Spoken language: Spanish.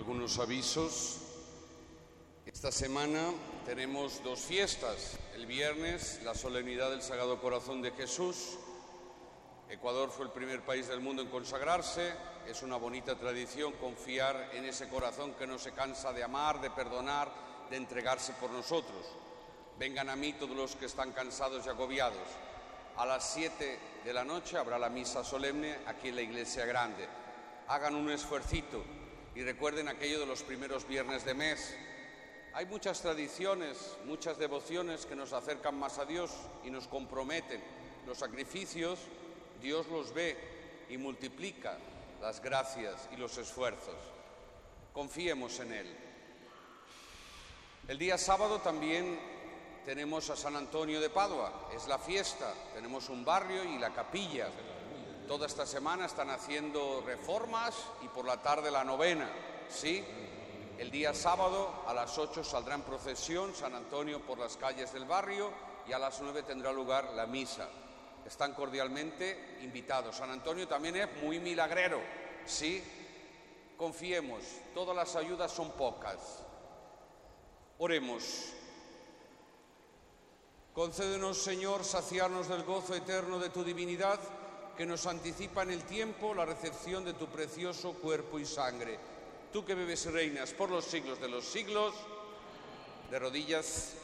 Algunos avisos. Esta semana tenemos dos fiestas. El viernes, la solemnidad del Sagrado Corazón de Jesús. Ecuador fue el primer país del mundo en consagrarse. Es una bonita tradición confiar en ese corazón que no se cansa de amar, de perdonar, de entregarse por nosotros. Vengan a mí todos los que están cansados y agobiados. A las 7 de la noche habrá la misa solemne aquí en la Iglesia Grande. Hagan un esfuercito y recuerden aquello de los primeros viernes de mes. Hay muchas tradiciones, muchas devociones que nos acercan más a Dios y nos comprometen. Los sacrificios, Dios los ve y multiplica las gracias y los esfuerzos. Confiemos en Él. El día sábado también tenemos a San Antonio de Padua, es la fiesta, tenemos un barrio y la capilla. Toda esta semana están haciendo reformas y por la tarde la novena, ¿sí? El día sábado a las 8 saldrá en procesión San Antonio por las calles del barrio y a las 9 tendrá lugar la misa. Están cordialmente invitados. San Antonio también es muy milagrero, ¿sí? Confiemos, todas las ayudas son pocas. Oremos. Concédenos, Señor, saciarnos del gozo eterno de tu divinidad, que nos anticipa en el tiempo la recepción de tu precioso cuerpo y sangre. Tú que vives y reinas por los siglos de los siglos, de rodillas.